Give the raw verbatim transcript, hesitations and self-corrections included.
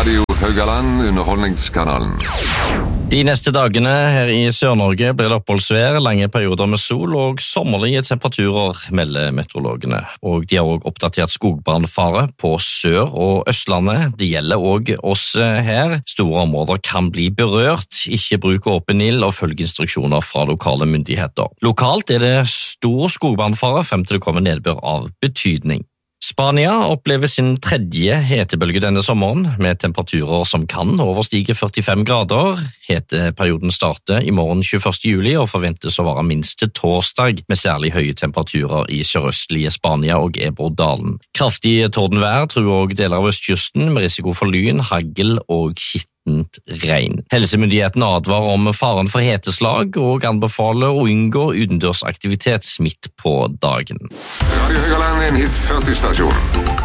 Radio Haugaland, underholdningskanalen. De neste dagene her i Sør-Norge blir det oppholdsvær, lange perioder med sol og sommerlige temperaturer, melder meteorologene. Og de har også oppdatert skogbrannfare på Sør- og Østlandet. Det gjelder også oss her. Store områder kan bli berørt. Ikke bruk åpen ild og følg instruksjoner fra lokale myndigheter. Lokalt er det stor skogbrannfare frem til det kommer nedbør av betydning. Spania opplever sin tredje hetebølge denne sommeren, med temperaturer som kan overstige førtifem grader. Heteperioden starter i morgen tjueførste juli og forventes å vare minst til torsdag, med særlig høye temperaturer i sørøstlige Spania og Ebro-dalen. Kraftig tordenvær truer også deler av østkysten, med risiko for lyn, hagl og skittent regn. Helsemyndighetene advarer om faren for heteslag og anbefaler å unngå utendørsaktivitet midt på dagen. Radio Haugaland, en hit førti stasjon.